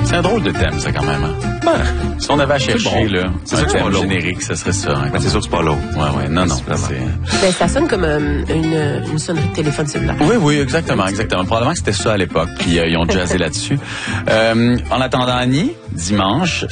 C'est un drôle de thème, ça, quand même. Hein? Si on avait à chercher, là, c'est un thème générique, ça serait ça. Hein, c'est sûr que c'est pas l'autre. Ouais, non. Ben, ça sonne comme une sonnerie de téléphone cellulaire. Oui, exactement. Probablement que c'était ça à l'époque, puis ils ont jazzé là-dessus. En attendant Annie, dimanche,